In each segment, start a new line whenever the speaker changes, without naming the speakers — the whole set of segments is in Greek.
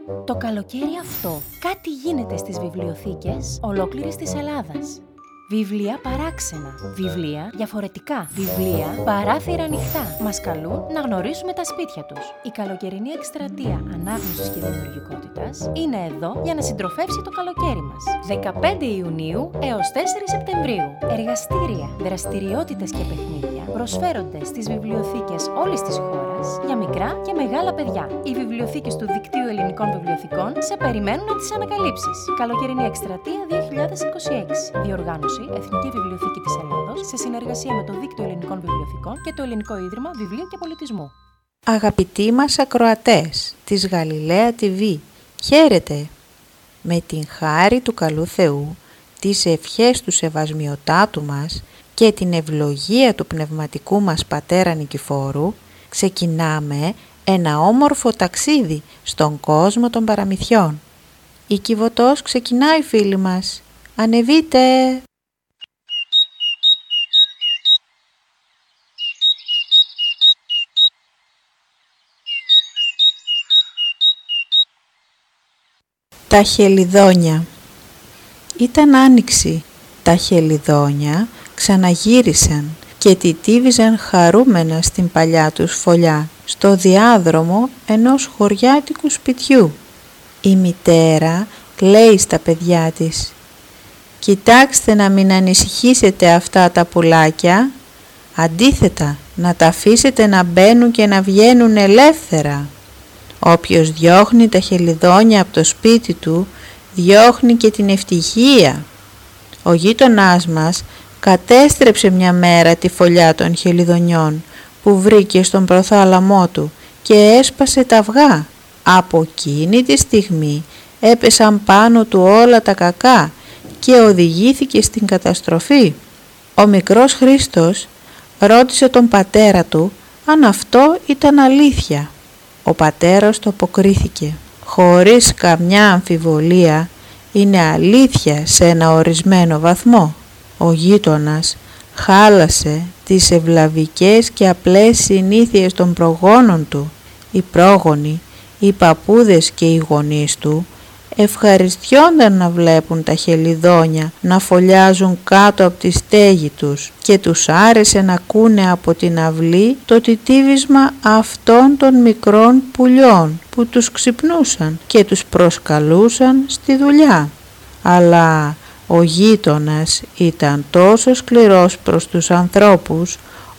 Το καλοκαίρι αυτό κάτι γίνεται στις βιβλιοθήκες ολόκληρης της Ελλάδας. Βιβλία παράξενα, βιβλία διαφορετικά, βιβλία παράθυρα ανοιχτά. Μας καλούν να γνωρίσουμε τα σπίτια τους. Η καλοκαιρινή εκστρατεία ανάγνωσης και δημιουργικότητας είναι εδώ για να συντροφεύσει το καλοκαίρι μας. 15 Ιουνίου έως 4 Σεπτεμβρίου. Εργαστήρια, δραστηριότητες και παιχνίδια προσφέρονται στις βιβλιοθήκες όλης της χώρας για μικρά και μεγάλα παιδιά. Οι βιβλιοθήκες του Δικτύου Ελληνικών Βιβλιοθηκών σε περιμένουν να τις ανακαλύψεις. Καλοκαιρινή εκστρατεία 2026. Διοργάνωση Εθνική Βιβλιοθήκη της Ελλάδος σε συνεργασία με το Δίκτυο Ελληνικών Βιβλιοθηκών και το Ελληνικό Ίδρυμα Βιβλίου και Πολιτισμού.
Αγαπητοί μας ακροατές της Γαλιλαία TV, χαίρετε! Με την χάρη του καλού Θεού, τις ευχές του Σεβασμιωτάτου μας και την ευλογία του πνευματικού μας Πατέρα Νικηφόρου, ξεκινάμε ένα όμορφο ταξίδι στον κόσμο των παραμυθιών. Η Κιβωτός ξεκινάει, φίλοι μας. Ανεβείτε! Τα χελιδόνια. Ήταν άνοιξη. Τα χελιδόνια ξαναγύρισαν και τιτίβιζαν χαρούμενα στην παλιά τους φωλιά, στο διάδρομο ενός χωριάτικου σπιτιού. Η μητέρα λέει στα παιδιά της: «Κοιτάξτε να μην ανησυχήσετε αυτά τα πουλάκια, αντίθετα να τα αφήσετε να μπαίνουν και να βγαίνουν ελεύθερα. Όποιος διώχνει τα χελιδόνια από το σπίτι του, διώχνει και την ευτυχία». Ο γείτονάς μας κατέστρεψε μια μέρα τη φωλιά των χελιδονιών που βρήκε στον προθάλαμό του και έσπασε τα αυγά. Από εκείνη τη στιγμή έπεσαν πάνω του όλα τα κακά και οδηγήθηκε στην καταστροφή. Ο μικρός Χρήστος ρώτησε τον πατέρα του αν αυτό ήταν αλήθεια. Ο πατέρας του αποκρίθηκε: «Χωρίς καμιά αμφιβολία είναι αλήθεια σε ένα ορισμένο βαθμό». Ο γείτονας χάλασε τις ευλαβικές και απλές συνήθειες των προγόνων του. Οι πρόγονοι, οι παππούδες και οι γονείς του ευχαριστιόνταν να βλέπουν τα χελιδόνια να φωλιάζουν κάτω από τη στέγη τους και τους άρεσε να ακούνε από την αυλή το τιτίβισμα αυτών των μικρών πουλιών που τους ξυπνούσαν και τους προσκαλούσαν στη δουλειά. Αλλά ο γείτονας ήταν τόσο σκληρός προς τους ανθρώπους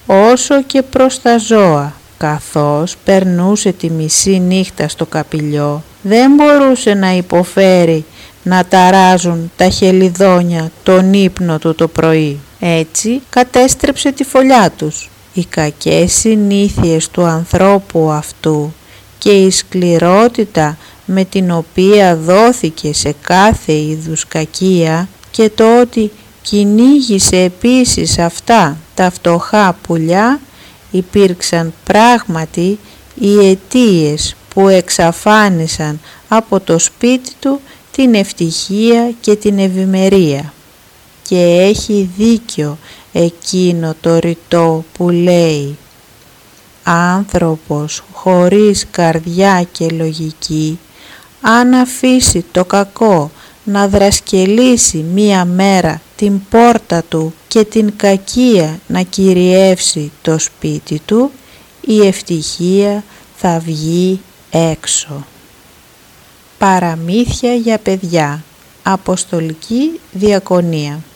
όσο και προς τα ζώα. Καθώς περνούσε τη μισή νύχτα στο καπηλιό, δεν μπορούσε να υποφέρει να ταράζουν τα χελιδόνια τον ύπνο του το πρωί. Έτσι κατέστρεψε τη φωλιά τους. Οι κακές συνήθειες του ανθρώπου αυτού και η σκληρότητα με την οποία δόθηκε σε κάθε είδους κακία και το ότι κυνήγησε επίσης αυτά τα φτωχά πουλιά υπήρξαν πράγματι οι αιτίες που εξαφάνισαν από το σπίτι του την ευτυχία και την ευημερία. Και έχει δίκιο εκείνο το ρητό που λέει: «Άνθρωπος χωρίς καρδιά και λογική, αν αφήσει το κακό να δρασκελίσει μία μέρα την πόρτα του και την κακία να κυριεύσει το σπίτι του, η ευτυχία θα βγει έξω». Παραμύθια για παιδιά. Αποστολική Διακονία.